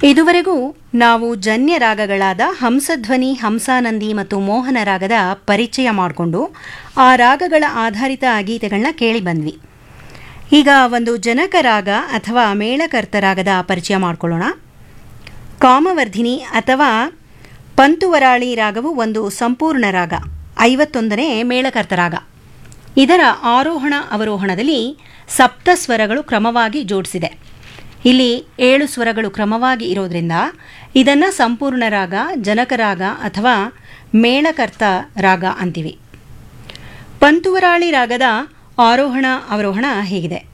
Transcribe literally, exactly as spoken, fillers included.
ಇದುವರೆಗೂ ನಾವು ಜನ್ಯ ರಾಗಗಳಾದ ಹಂಸಧ್ವನಿ, ಹಂಸಾನಂದಿ ಮತ್ತು ಮೋಹನ ರಾಗದ ಪರಿಚಯ ಮಾಡಿಕೊಂಡು ಆ ರಾಗಗಳ ಆಧಾರಿತ ಗೀತೆಗಳನ್ನ ಕೇಳಿ ಬಂದ್ವಿ. ಈಗ ಒಂದು ಜನಕ ರಾಗ ಅಥವಾ ಮೇಳಕರ್ತ ರಾಗದ ಪರಿಚಯ ಮಾಡಿಕೊಳ್ಳೋಣ. ಕಾಮವರ್ಧಿನಿ ಅಥವಾ ಪಂತುವರಾಳಿ ರಾಗವು ಒಂದು ಸಂಪೂರ್ಣ ರಾಗ, ಐವತ್ತೊಂದನೇ ಮೇಳಕರ್ತ ರಾಗ. ಇದರ ಆರೋಹಣ ಅವರೋಹಣದಲ್ಲಿ ಸಪ್ತ ಸ್ವರಗಳು ಕ್ರಮವಾಗಿ ಜೋಡಿಸಿದೆ. ಇಲ್ಲಿ ಏಳು ಸ್ವರಗಳು ಕ್ರಮವಾಗಿ ಇರೋದ್ರಿಂದ ಇದನ್ನು ಸಂಪೂರ್ಣ ರಾಗ, ಜನಕ ರಾಗ ಅಥವಾ ಮೇಳಕರ್ತ ರಾಗ ಅಂತೀವಿ. ಪಂತುವರಾಳಿ ರಾಗದ ಆರೋಹಣ ಅವರೋಹಣ ಹೀಗಿದೆ.